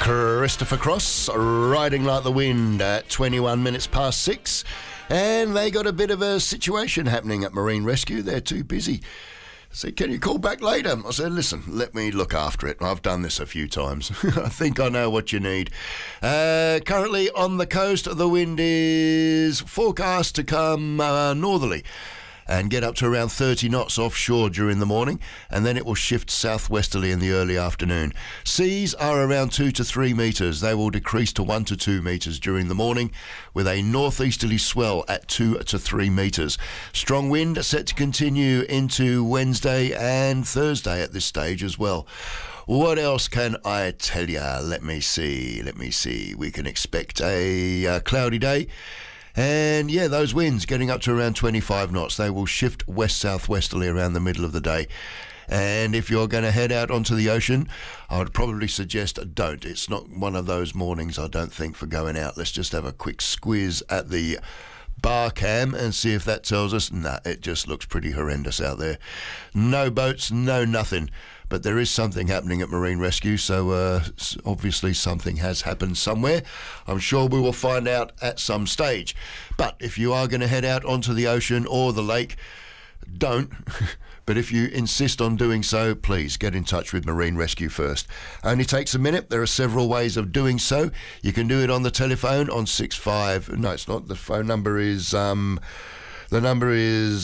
Christopher Cross, Riding Like the Wind at 21 minutes past 6. And they got a bit of a situation happening at Marine Rescue. They're too busy. I said, can you call back later? I said, listen, let me look after it. I've done this a few times. I think I know what you need. Currently on the coast, the wind is forecast to come northerly and get up to around 30 knots offshore during the morning, and then it will shift southwesterly in the early afternoon. Seas are around 2 to 3 metres. They will decrease to 1 to 2 metres during the morning, with a northeasterly swell at 2 to 3 metres. Strong wind set to continue into Wednesday and Thursday at this stage as well. What else can I tell you? Let me see. We can expect a cloudy day. And yeah, those winds getting up to around 25 knots. They will shift west-southwesterly around the middle of the day. And if you're going to head out onto the ocean, I would probably suggest don't. It's not one of those mornings, I don't think, for going out. Let's just have a quick squiz at the bar cam and see if that tells us. Nah, it just looks pretty horrendous out there. No boats, no nothing. But there is something happening at Marine Rescue, so obviously something has happened somewhere. I'm sure we will find out at some stage. But if you are going to head out onto the ocean or the lake, don't. But if you insist on doing so, please get in touch with Marine Rescue first. Only takes a minute. There are several ways of doing so. You can do it on the telephone on 65... No, it's not. The phone number is... The number is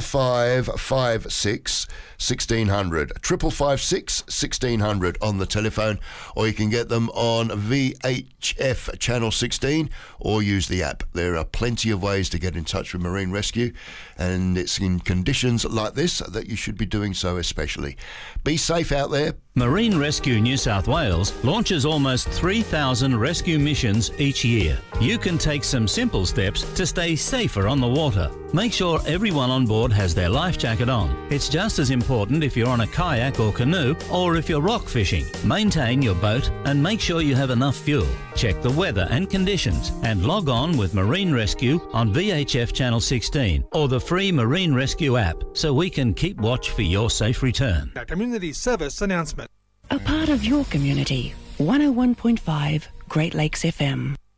5556 1600, 5556 1600 on the telephone, or you can get them on VHF Channel 16 or use the app. There are plenty of ways to get in touch with Marine Rescue, and it's in conditions like this that you should be doing so especially. Be safe out there. Marine Rescue New South Wales launches almost 3,000 rescue missions each year. You can take some simple steps to stay safer on the water. Make sure everyone on board has their life jacket on. It's just as important if you're on a kayak or canoe or if you're rock fishing. Maintain your boat and make sure you have enough fuel. Check the weather and conditions and log on with Marine Rescue on VHF Channel 16 or the free Marine Rescue app so we can keep watch for your safe return. A community service announcement. A part of your community. 101.5 Great Lakes FM.